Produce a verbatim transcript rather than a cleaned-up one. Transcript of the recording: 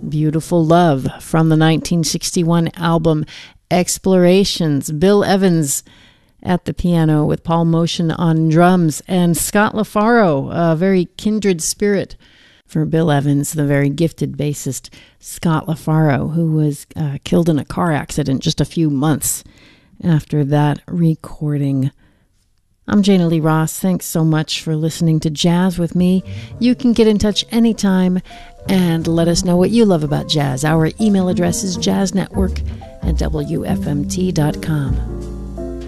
Beautiful Love from the nineteen sixty-one album Explorations. Bill Evans at the piano with Paul Motion on drums, and Scott LaFaro, a very kindred spirit for Bill Evans, the very gifted bassist Scott LaFaro, who was uh, killed in a car accident just a few months after that recording. I'm Jana Lee Ross. Thanks so much for listening to Jazz with me. You can get in touch anytime and let us know what you love about jazz. Our email address is jazznetwork at W F M T dot com.